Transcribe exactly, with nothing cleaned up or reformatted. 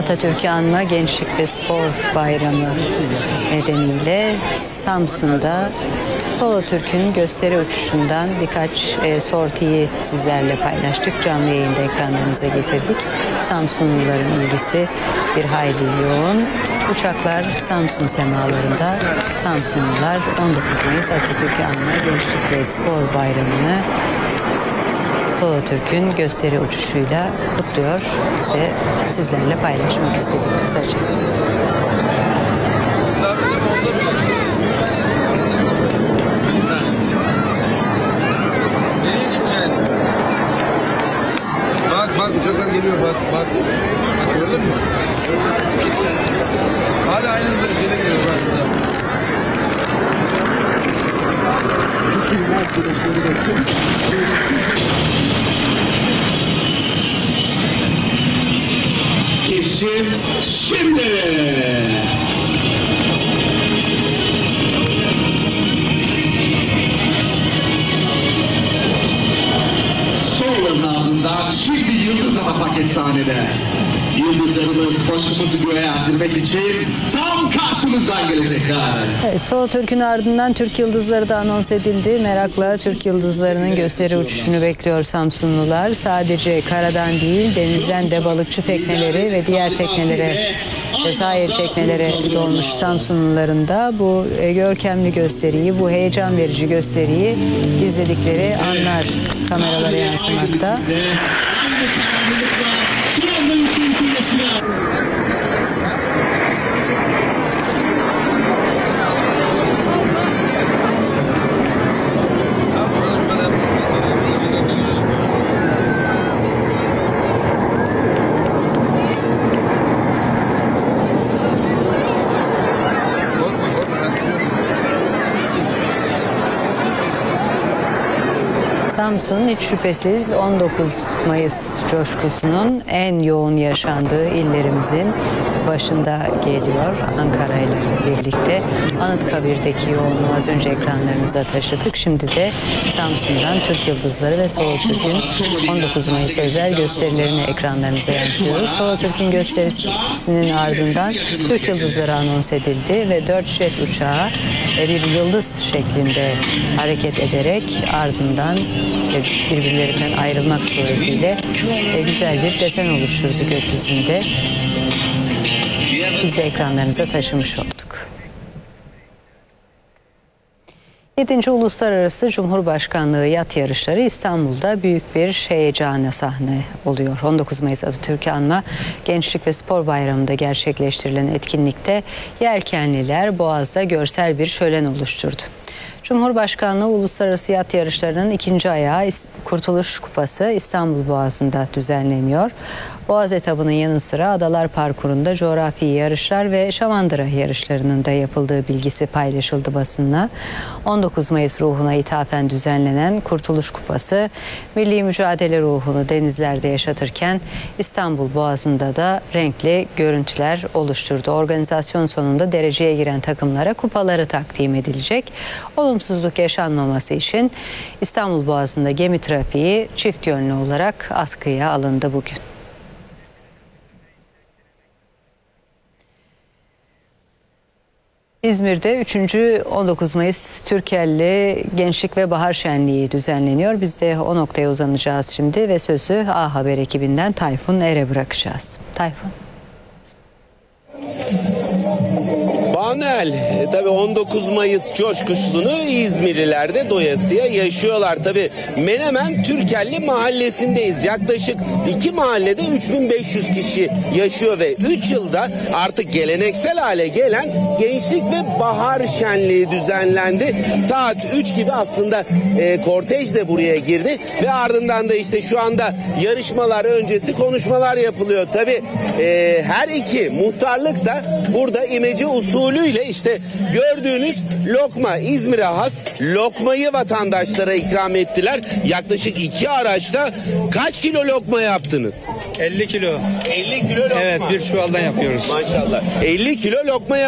Atatürk'ü anma Gençlik ve Spor Bayramı nedeniyle Samsun'da Solo Türk'ün gösteri uçuşundan birkaç e, sortiyi sizlerle paylaştık. Canlı yayında ekranlarınıza getirdik. Samsunluların ilgisi bir hayli yoğun. Uçaklar Samsun semalarında. Samsunlular on dokuz Mayıs Atatürk'ü anma Gençlik ve Spor Bayramı'nı Solo Türk'ün gösteri uçuşuyla kutluyor. Biz de sizlerle paylaşmak istedik kısaca. Nereye gideceksin? Bak bak uçaklar geliyor bak bak. Bak gördün mü? Hadi aynı hızda bir şeyler geliyor bak. Kesim şimdi. Solo'nun ardından şimdi Yıldız Ana paket sahnede. Yıldızlarımız başımızı göğe erdirmek için tam karşımızdan gelecekler. Evet, Solo Türk'ün ardından Türk Yıldızları da anons edildi. Merakla Türk Yıldızları'nın gösteri uçuşunu bekliyor Samsunlular. Sadece karadan değil, denizden de balıkçı tekneleri ve diğer teknelere, sahil teknelere dolmuş Samsunluların da bu görkemli gösteriyi, bu heyecan verici gösteriyi izledikleri anlar kameralara yansımakta. Samsun hiç şüphesiz on dokuz Mayıs coşkusunun en yoğun yaşandığı illerimizin başında geliyor. Ankara ile birlikte Anıtkabir'deki yoğunluğu az önce ekranlarınıza taşıdık. Şimdi de Samsun'dan Türk Yıldızları ve Solo Türk'ün on dokuz Mayıs özel gösterilerini ekranlarınıza yansıtıyoruz. Solo Türk'ün gösterisinin ardından Türk Yıldızları anons edildi ve dört jet uçağı bir yıldız şeklinde hareket ederek ardından birbirlerinden ayrılmak suretiyle güzel bir desen oluşturdu gökyüzünde. Biz de ekranlarınıza taşımış olduk. yedinci Uluslararası Cumhurbaşkanlığı yat yarışları İstanbul'da büyük bir heyecana sahne oluyor. on dokuz Mayıs Atatürk'ü anma Gençlik ve Spor Bayramı'nda gerçekleştirilen etkinlikte yelkenliler Boğaz'da görsel bir şölen oluşturdu. Cumhurbaşkanlığı Uluslararası Yat Yarışları'nın ikinci ayağı Kurtuluş Kupası İstanbul Boğazı'nda düzenleniyor. Boğaz etabının yanı sıra Adalar Parkuru'nda coğrafi yarışlar ve Şamandıra yarışlarının da yapıldığı bilgisi paylaşıldı basınla. on dokuz Mayıs ruhuna ithafen düzenlenen Kurtuluş Kupası, milli mücadele ruhunu denizlerde yaşatırken İstanbul Boğazı'nda da renkli görüntüler oluşturdu. Organizasyon sonunda dereceye giren takımlara kupaları takdim edilecek. Olumsuzluk yaşanmaması için İstanbul Boğazı'nda gemi trafiği çift yönlü olarak askıya alındı bugün. İzmir'de üçüncü on dokuz Mayıs Türkelli Gençlik ve Bahar Şenliği düzenleniyor. Biz de o noktaya uzanacağız şimdi ve sözü A Haber ekibinden Tayfun Er'e bırakacağız. Tayfun. Banel, tabii on dokuz Mayıs coşkusunu İzmirliler de doyasıya yaşıyorlar. Tabii Menemen Türkelli mahallesindeyiz. Yaklaşık iki mahallede üç bin beş yüz kişi yaşıyor ve üç yılda artık geleneksel hale gelen Gençlik ve Bahar Şenliği düzenlendi. Saat üç gibi aslında e, kortej de buraya girdi ve ardından da işte şu anda yarışmalar öncesi konuşmalar yapılıyor. Tabii e, her iki muhtarlık da burada imece usulüyle işte gördüğünüz lokma, İzmir'e has lokmayı vatandaşlara ikram ettiler. Yaklaşık iki araçta kaç kilo lokma yaptınız? elli kilo. elli kilo lokma. Evet, bir çuvaldan yapıyoruz. Maşallah. elli kilo lokma